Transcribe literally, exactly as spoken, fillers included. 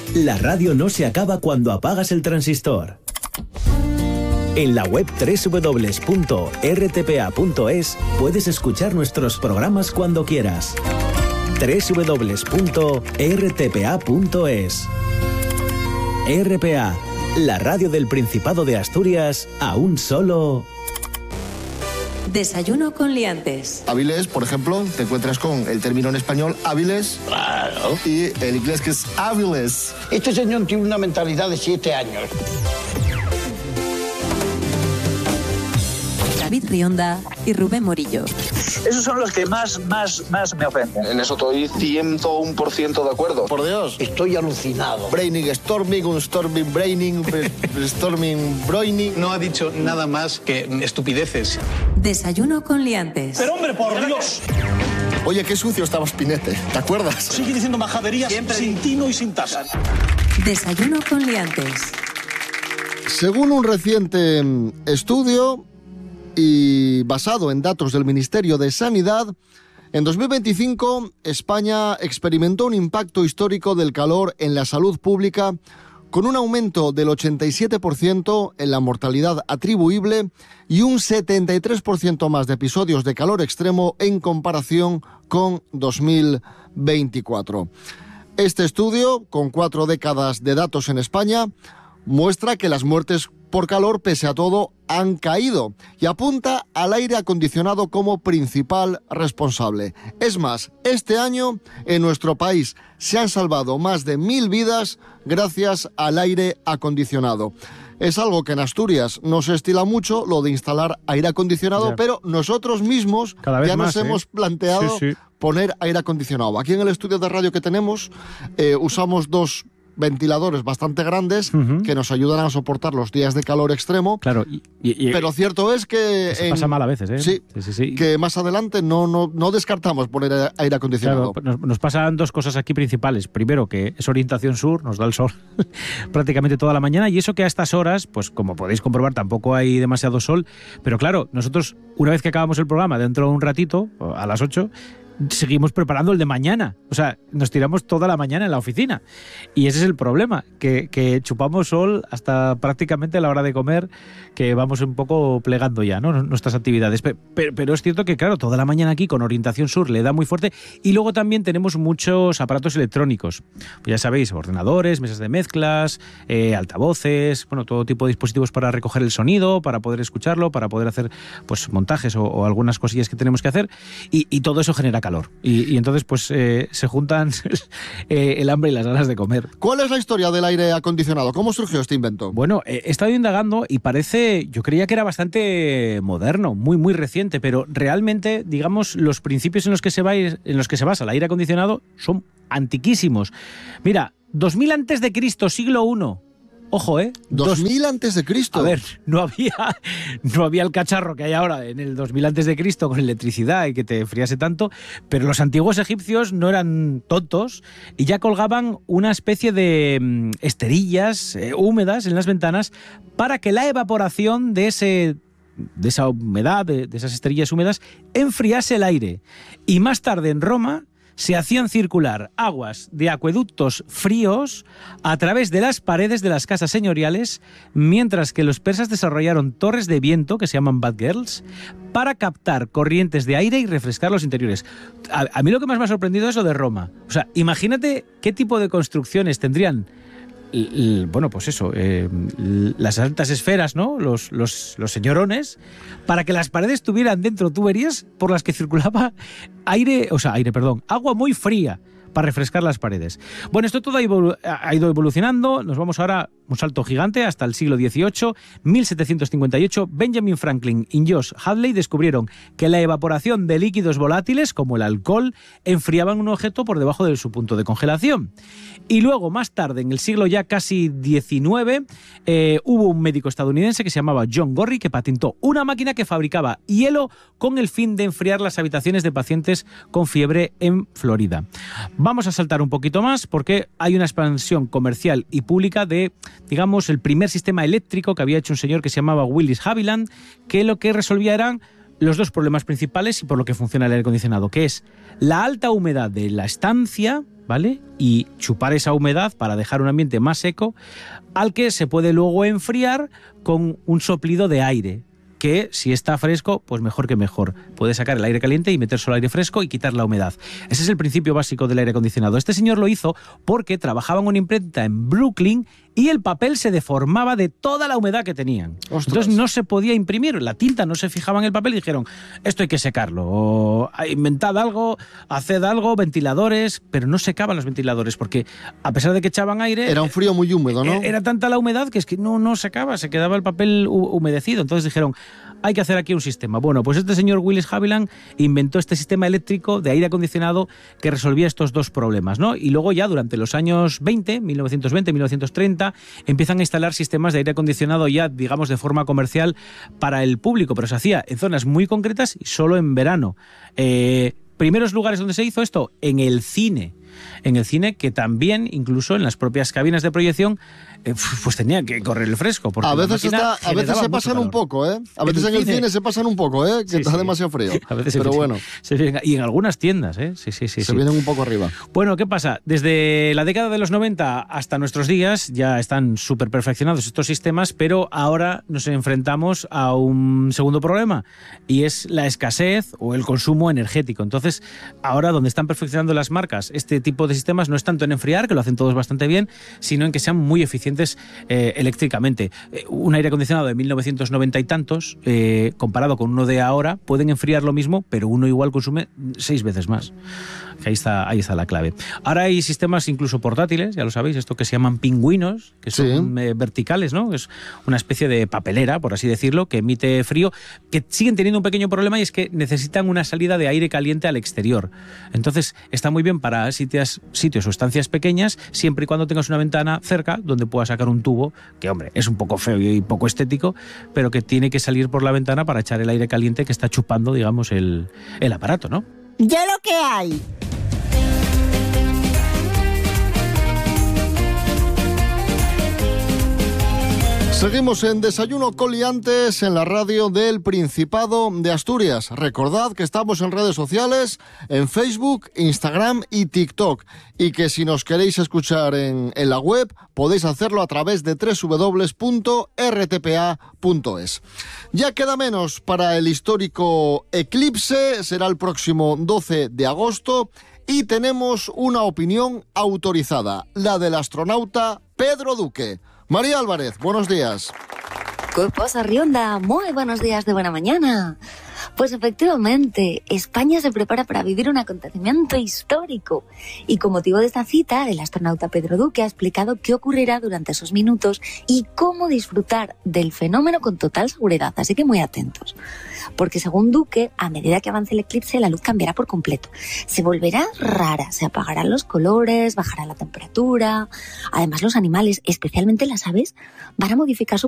La radio no se acaba cuando apagas el transistor. En la web doble u doble u doble u punto r t p a punto es puedes escuchar nuestros programas cuando quieras. doble u doble u doble u punto r t p a punto es. R P A, la radio del Principado de Asturias, a un solo... Desayuno con liantes. Hábiles, por ejemplo, te encuentras con el término en español hábiles. Claro. Y el inglés que es hábiles. Este señor tiene una mentalidad de siete años. David Rionda y Rubén Morillo. Esos son los que más, más, más me ofenden. En eso estoy ciento uno por ciento de acuerdo. Por Dios. Estoy alucinado. Braining, storming, un storming, braining, storming, broining. No ha dicho nada más que estupideces. Desayuno con liantes. Pero hombre, por Dios. Oye, qué sucio estaba Spinete, ¿te acuerdas? Sigue diciendo majaderías Siempre sin tino y sin tasa. Desayuno con liantes. Según un reciente estudio y basado en datos del Ministerio de Sanidad, en dos mil veinticinco España experimentó un impacto histórico del calor en la salud pública, con un aumento del ochenta y siete por ciento en la mortalidad atribuible y un setenta y tres por ciento más de episodios de calor extremo en comparación con dos mil veinticuatro. Este estudio, con cuatro décadas de datos en España, muestra que las muertes por calor, pese a todo, han caído y apunta al aire acondicionado como principal responsable. Es más, este año en nuestro país se han salvado más de mil vidas gracias al aire acondicionado. Es algo que en Asturias no se estila mucho, lo de instalar aire acondicionado, ya. Pero nosotros mismos ya más, nos ¿eh? hemos planteado sí, sí. poner aire acondicionado. Aquí en el estudio de radio que tenemos eh, usamos dos ventiladores bastante grandes uh-huh. que nos ayudan a soportar los días de calor extremo. Claro, y, y, pero cierto es que... Se en, pasa mal a veces, ¿eh? Sí, sí, sí, sí. que más adelante no, no, no descartamos poner aire acondicionado. Claro, nos, nos pasan dos cosas aquí principales. Primero, que es orientación sur, nos da el sol prácticamente toda la mañana, y eso que a estas horas, pues como podéis comprobar, tampoco hay demasiado sol. Pero claro, nosotros, una vez que acabamos el programa, dentro de un ratito, a las ocho... seguimos preparando el de mañana. O sea, nos tiramos toda la mañana en la oficina. Y ese es el problema, que, que chupamos sol hasta prácticamente la hora de comer, que vamos un poco plegando ya, ¿no? Nuestras actividades. Pero, pero, pero es cierto que, claro, toda la mañana aquí con orientación sur le da muy fuerte. Y luego también tenemos muchos aparatos electrónicos. Pues ya sabéis, ordenadores, mesas de mezclas, eh, altavoces, bueno, todo tipo de dispositivos para recoger el sonido, para poder escucharlo, para poder hacer pues montajes o, o algunas cosillas que tenemos que hacer. Y, y todo eso genera calor. Calor. Y, y entonces pues eh, se juntan eh, el hambre y las ganas de comer. ¿Cuál es la historia del aire acondicionado? ¿Cómo surgió este invento? Bueno, eh, he estado indagando y parece, yo creía que era bastante moderno, muy muy reciente, pero realmente, digamos, los principios en los que se va, en los que se basa el aire acondicionado son antiquísimos. Mira, dos mil antes de Cristo, siglo primero. Ojo, ¿eh? dos mil antes de Cristo. A ver, no había, no había el cacharro que hay ahora en el dos mil antes de Cristo con electricidad y que te enfriase tanto, pero los antiguos egipcios no eran tontos y ya colgaban una especie de mm, esterillas eh, húmedas en las ventanas para que la evaporación de ese de esa humedad, de, de esas esterillas húmedas, enfriase el aire. Y más tarde en Roma se hacían circular aguas de acueductos fríos a través de las paredes de las casas señoriales, mientras que los persas desarrollaron torres de viento, que se llaman batgirls, para captar corrientes de aire y refrescar los interiores. A, a mí lo que más me ha sorprendido es lo de Roma. O sea, imagínate qué tipo de construcciones tendrían. Y, y, bueno, pues eso, eh, las altas esferas, ¿no? Los, los, los señorones, para que las paredes tuvieran dentro tuberías por las que circulaba aire, o sea, aire, perdón, agua muy fría para refrescar las paredes. Bueno, esto todo ha, evolu- ha ido evolucionando. Nos vamos ahora un salto gigante hasta el siglo dieciocho. mil setecientos cincuenta y ocho, Benjamin Franklin y Josh Hadley descubrieron que la evaporación de líquidos volátiles, como el alcohol, enfriaban un objeto por debajo de su punto de congelación. Y luego, más tarde, en el siglo ya casi diecinueve, eh, hubo un médico estadounidense que se llamaba John Gorrie, que patentó una máquina que fabricaba hielo con el fin de enfriar las habitaciones de pacientes con fiebre en Florida. Vamos a saltar un poquito más porque hay una expansión comercial y pública de, digamos, el primer sistema eléctrico que había hecho un señor que se llamaba Willis Haviland, que lo que resolvía eran los dos problemas principales y por lo que funciona el aire acondicionado, que es la alta humedad de la estancia, ¿vale? Y chupar esa humedad para dejar un ambiente más seco, al que se puede luego enfriar con un soplido de aire, que si está fresco, pues mejor que mejor. Puede sacar el aire caliente y meter solo aire fresco y quitar la humedad. Ese es el principio básico del aire acondicionado. Este señor lo hizo porque trabajaba en una imprenta en Brooklyn y el papel se deformaba de toda la humedad que tenían. ¡Ostras! Entonces no se podía imprimir, la tinta no se fijaba en el papel y dijeron, esto hay que secarlo, o inventad algo, haced algo, ventiladores, pero no secaban los ventiladores porque a pesar de que echaban aire... Era un frío muy húmedo, ¿no? Era tanta la humedad que es que no, no secaba, se quedaba el papel humedecido. Entonces dijeron, hay que hacer aquí un sistema. Bueno, pues este señor Willis Haviland inventó este sistema eléctrico de aire acondicionado que resolvía estos dos problemas, ¿no? Y luego ya durante los años veinte, mil novecientos veinte, mil novecientos treinta, empiezan a instalar sistemas de aire acondicionado ya, digamos, de forma comercial para el público, pero se hacía en zonas muy concretas y solo en verano. Eh, primeros lugares donde se hizo esto, en el cine. En el cine, que también, incluso en las propias cabinas de proyección, eh, pues tenía que correr el fresco. Porque a veces, está, a veces se pasan calor. un poco, ¿eh? A veces en el, en el cine se pasan un poco, ¿eh? Que sí, está sí. demasiado frío. A veces Pero se, bueno. Se vienen, y en algunas tiendas, ¿eh? Sí, sí, sí. Se sí. vienen un poco arriba. Bueno, ¿qué pasa? Desde la década de los noventa hasta nuestros días ya están súper perfeccionados estos sistemas, pero ahora nos enfrentamos a un segundo problema y es la escasez o el consumo energético. Entonces, ahora donde están perfeccionando las marcas este tipo de sistemas no es tanto en enfriar, que lo hacen todos bastante bien, sino en que sean muy eficientes eh, eléctricamente. Eh, un aire acondicionado de mil novecientos noventa y tantos, eh, comparado con uno de ahora, pueden enfriar lo mismo, pero uno igual consume seis veces más. Ahí está, ahí está la clave. Ahora hay sistemas incluso portátiles, ya lo sabéis, esto que se llaman pingüinos, que son sí. eh, verticales, ¿no? Es una especie de papelera, por así decirlo, que emite frío, que siguen teniendo un pequeño problema y es que necesitan una salida de aire caliente al exterior. Entonces, está muy bien para sitios, sitios o estancias pequeñas, siempre y cuando tengas una ventana cerca donde puedas sacar un tubo, que hombre, es un poco feo y poco estético, pero que tiene que salir por la ventana para echar el aire caliente que está chupando, digamos, el, el aparato, ¿no? ¡Ya lo que hay! Seguimos en Desayuno con Liantes en la radio del Principado de Asturias. Recordad que estamos en redes sociales, en Facebook, Instagram y TikTok. Y que si nos queréis escuchar en, en la web, podéis hacerlo a través de doble u doble u doble u punto r t p a punto es. Ya queda menos para el histórico eclipse, será el próximo doce de agosto. Y tenemos una opinión autorizada, la del astronauta Pedro Duque. María Álvarez, buenos días. ¿Qué pasa, Rionda? Muy buenos días de buena mañana. Pues efectivamente, España se prepara para vivir un acontecimiento histórico. Y con motivo de esta cita, el astronauta Pedro Duque ha explicado qué ocurrirá durante esos minutos y cómo disfrutar del fenómeno con total seguridad. Así que muy atentos. Porque según Duque, a medida que avance el eclipse, la luz cambiará por completo. Se volverá rara, se apagarán los colores, bajará la temperatura. Además, los animales, especialmente las aves, van a modificar su